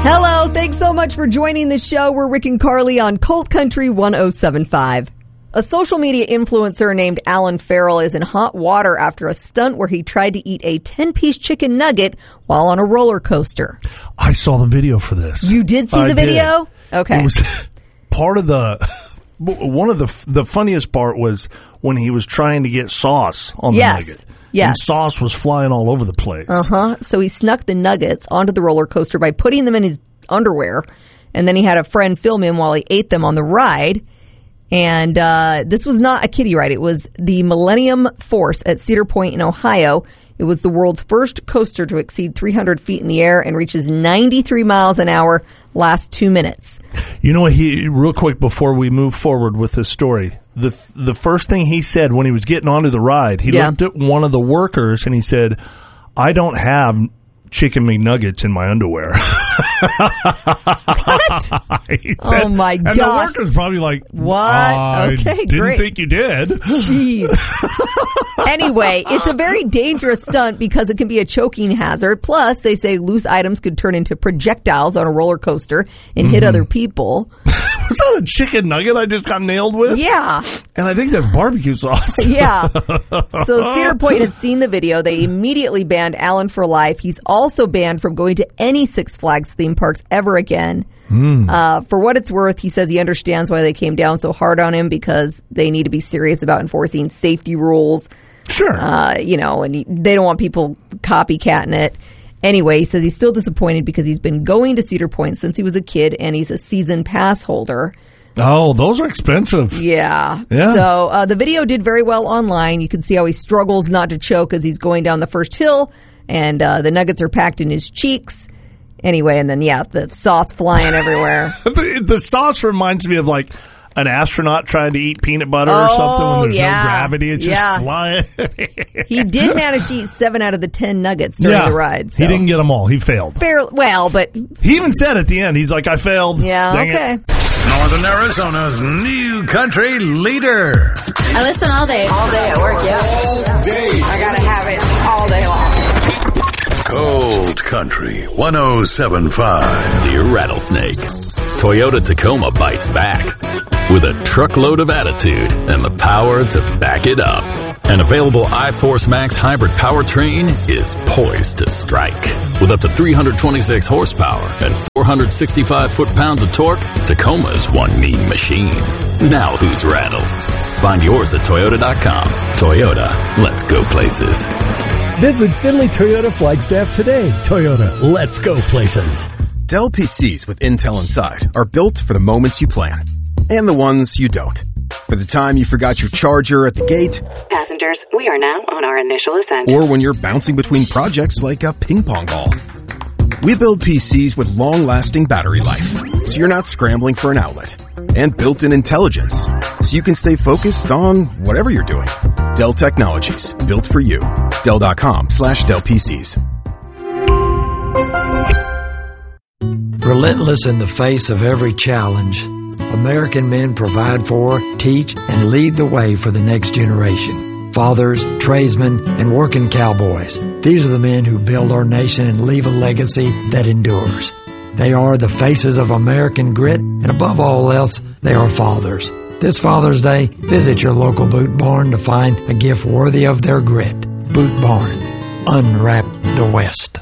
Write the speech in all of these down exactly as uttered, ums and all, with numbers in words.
Hello, thanks so much for joining the show. We're Rick and Carly on Colt Country one oh seven point five. A social media influencer named Alan Farrell is in hot water after a stunt where he tried to eat a ten-piece chicken nugget while on a roller coaster. I saw the video for this. You did see I the video? Did. Okay. It was part of the... One of the the funniest part was when he was trying to get sauce on yes. the nugget. Yes. And sauce was flying all over the place. Uh-huh. So he snuck the nuggets onto the roller coaster by putting them in his underwear. And then he had a friend film him while he ate them on the ride. And uh, this was not a kiddie ride. It was the Millennium Force at Cedar Point in Ohio. It was the world's first coaster to exceed three hundred feet in the air and reaches ninety-three miles an hour last two minutes. You know what, he real quick before we move forward with this story, the the first thing he said when he was getting onto the ride, he yeah. looked at one of the workers and he said, "I don't have chicken McNuggets in my underwear." What? Said, oh my gosh. gosh. And the worker's probably like, what? I okay, didn't great. think you did. Jeez. Anyway, it's a very dangerous stunt because it can be a choking hazard. Plus, they say loose items could turn into projectiles on a roller coaster and mm-hmm. hit other people. Was that a chicken nugget I just got nailed with? Yeah. And I think that's barbecue sauce. Yeah. So Cedar Point had seen the video. They immediately banned Alan for life. He's also banned from going to any Six Flags theme parks ever again. Mm. Uh, for what it's worth, he says he understands why they came down so hard on him because they need to be serious about enforcing safety rules. Sure. Uh, you know, and he, they don't want people copycatting it. Anyway, he says he's still disappointed because he's been going to Cedar Point since he was a kid and he's a season pass holder. Oh, those are expensive. Yeah. yeah. So uh, the video did very well online. You can see how he struggles not to choke as he's going down the first hill, and uh, the nuggets are packed in his cheeks. Anyway, and then, yeah, the sauce flying everywhere. the, the sauce reminds me of, like, an astronaut trying to eat peanut butter oh, or something when there's yeah. no gravity. It's yeah. just flying. He did manage to eat seven out of the ten nuggets during yeah. the ride. So. He didn't get them all. He failed. Fair, well, but... He even said at the end, he's like, I failed. Yeah, Dang okay. It. Northern Arizona's new country leader. I listen all day. All day at work, yeah. All day. I gotta have it all day long. Cold Country one oh seven point five. Dear Rattlesnake, Toyota Tacoma bites back with a truckload of attitude and the power to back it up. An available iForce Max hybrid powertrain is poised to strike. With up to three hundred twenty-six horsepower and four hundred sixty-five foot-pounds of torque, Tacoma's one mean machine. Now who's rattled? Find yours at Toyota dot com. Toyota, let's go places. Visit Finley Toyota Flagstaff today. Toyota, let's go places. Dell P Cs with Intel inside are built for the moments you plan and the ones you don't. For the time you forgot your charger at the gate. Passengers, we are now on our initial ascent. Or when you're bouncing between projects like a ping pong ball. We build P Cs with long-lasting battery life, so you're not scrambling for an outlet. And built-in intelligence, so you can stay focused on whatever you're doing. Dell Technologies, built for you. Dell.com slash Dell PCs. Relentless in the face of every challenge, American men provide for, teach, and lead the way for the next generation. Fathers, tradesmen, and working cowboys. These are the men who build our nation and leave a legacy that endures. They are the faces of American grit, and above all else, they are fathers. This Father's Day, visit your local Boot Barn to find a gift worthy of their grit. Boot Barn. Unwrap the West.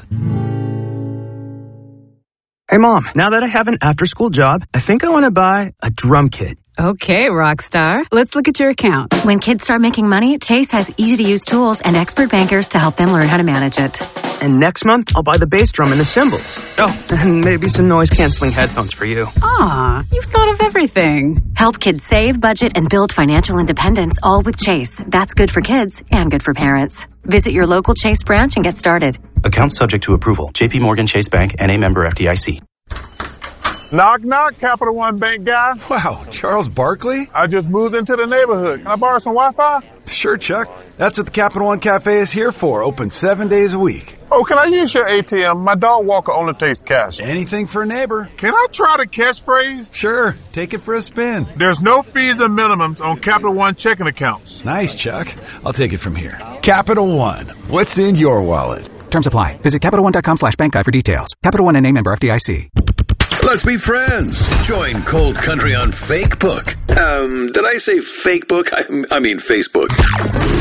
Hey, Mom, now that I have an after-school job, I think I want to buy a drum kit. Okay, Rockstar. Let's look at your account. When kids start making money, Chase has easy-to-use tools and expert bankers to help them learn how to manage it. And next month, I'll buy the bass drum and the cymbals. Oh, and maybe some noise-canceling headphones for you. Aw, you've thought of everything. Help kids save, budget, and build financial independence, all with Chase. That's good for kids and good for parents. Visit your local Chase branch and get started. Account subject to approval. J P Morgan Chase Bank, N A member F D I C. Knock, knock, Capital One Bank guy. Wow, Charles Barkley? I just moved into the neighborhood. Can I borrow some Wi-Fi? Sure, Chuck. That's what the Capital One Cafe is here for. Open seven days a week. Oh, can I use your A T M? My dog Walker only takes cash. Anything for a neighbor. Can I try the catchphrase? Sure. Take it for a spin. There's no fees and minimums on Capital One checking accounts. Nice, Chuck. I'll take it from here. Capital One. What's in your wallet? Terms apply. Visit CapitalOne.com slash bank guide for details. Capital One N A member F D I C. Let's be friends. Join Cold Country on Fakebook. Um, did I say Fakebook? I, I mean Facebook.